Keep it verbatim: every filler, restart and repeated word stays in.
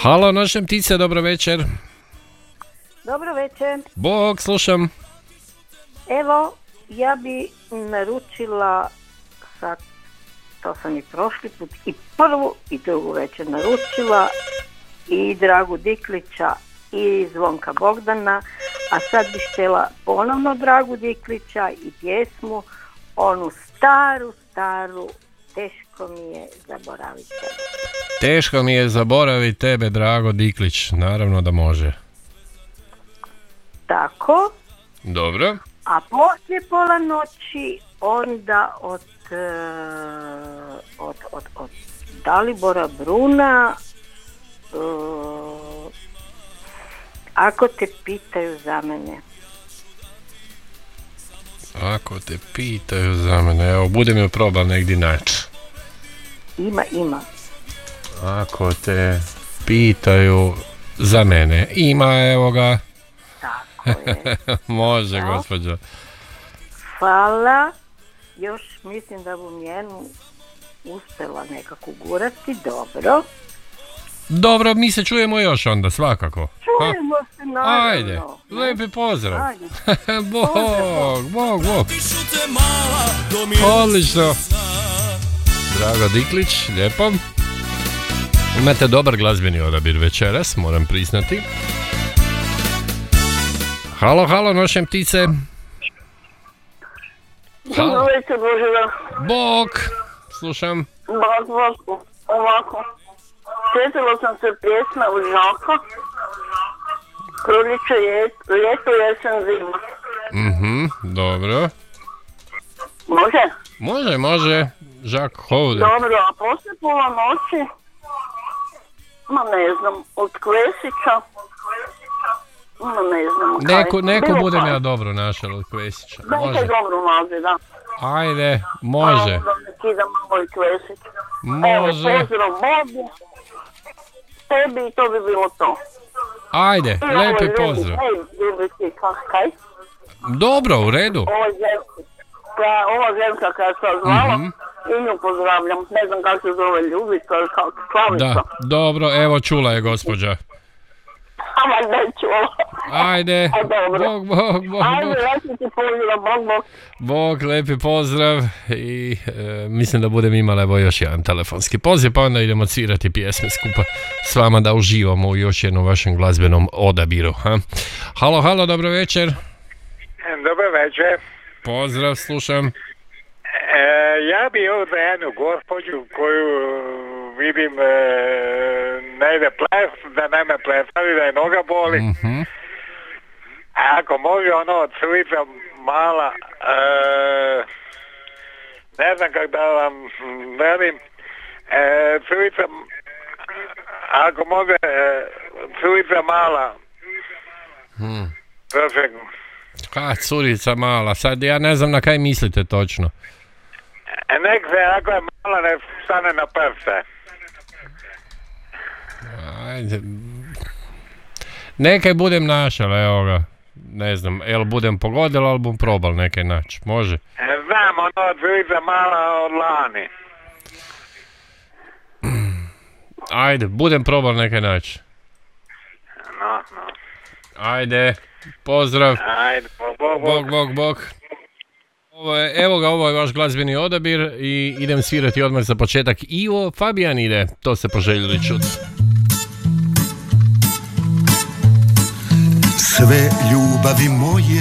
Halo, naše ptice, dobro večer. Dobro večer. Bog, slušam. Evo, ja bi naručila, sad, to sam i prošli put, i prvu i drugu večer naručila, i Dragu Diklića i Zvonka Bogdana, a sad bi htjela ponovno Dragu Diklića i pjesmu, onu staru, staru, teško mi je zaboraviti tebe. Teško mi je zaboraviti tebe, Drago Diklić, naravno da može. Tako. Dobro. A poslije pola noći onda od, uh, od, od, od Dalibora Bruna, uh, ako te pitaju za mene. Ako te pitaju za mene, evo, budem ju probao negdje naći. Ima, ima. Ako te pitaju za mene, ima, evo ga. Tako je. Može, da. Gospođo. Hvala. Još mislim da bu njenu uspjela nekako gurati. Dobro. Dobro, mi se čujemo još onda, svakako. Čujemo ha? se, naravno. Ajde, lijepi pozdrav. Ajde. Bog, bog, bog. Odlično. Drago Diklić, lijepo. Imate dobar glazbeni odabir večeras, moram priznati. Halo, halo, nošem ptice. Dobro večer, Božena. Bog, slušam. Bog, bog, ovako. Sjetila sam se pjesma u Žaka. Proljeće, ljeto, jesen, zima. Mhm, dobro. Može? Može, može. Žak Hovde. Dobro, a poslije pola noći, ma ne znam, od Kvesića, ma ne znam kaj. Neko, neko Bilo budem kaj. ja dobro našao od Kvesića. Dajte Može. dobro nazi, da. Ajde, može. A onda ne kidam moj Kvesić. Može. Evo, pozdrav Bogu, tebi i to bi bilo to. Ajde, I lepi ovo pozdrav. Ljubi, ej, ljubi ti, kak, kaj? Dobro, u redu. Ova ženska, koja, ova ženska koja se zvala, Mhm. i nju pozdravljam. Ne znam kako se zove Ljubica ili kako, Slavica. Da, dobro, evo čula je gospođa. Ama ne čula. Ajde, A dobro. bog, bog, bog, Ajde, bog. reći ti pozdrav, bog, bog. Bog, lepi pozdrav i e, mislim da budem imala evo još jedan telefonski poziv, pa onda idemo svirati pjesme skupa s vama da uživamo u još jednom vašem glazbenom odabiru. Ha? Halo, halo, dobro večer. Dobar večer. Pozdrav, slušam. E, ja bi ovdje jednu gospođu koju vidim e, ne ide ples, da ne me plesali, da je noga boli. Mhm. A ako može ono od Crvica mala, e, ne znam kako da vam velim, e, Crvica, ako može, e, Crvica mala, Hmm. perfektno. Ka, curica mala, sad ja ne znam na kaj mislite točno. E, nek se, ako je mala, ne stane na prste. Ajde. Nekaj budem našao, evo ga. Ne znam, jel budem pogodila, ali bom probal nekaj naći. Može? E, znam, ono od Crvica mala od lani. Ajde, budem probal nekaj naći. No, no. Ajde, pozdrav. Ajde, bog, bog, Bog, bog, bog. Ovo je, evo ga, ovo je vaš glazbeni odabir i idem svirati odmah za početak. Ivo Fabijan ide, to ste poželjeli čuti. Sve ljubavi moje